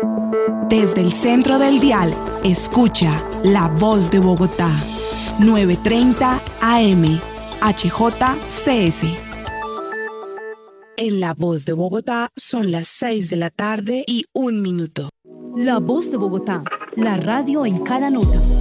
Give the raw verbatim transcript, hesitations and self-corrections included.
Desde el centro del dial, escucha La Voz de Bogotá, novecientos treinta A M, H J C S. En La Voz de Bogotá son las seis de la tarde y un minuto. La Voz de Bogotá, la radio en cada nota.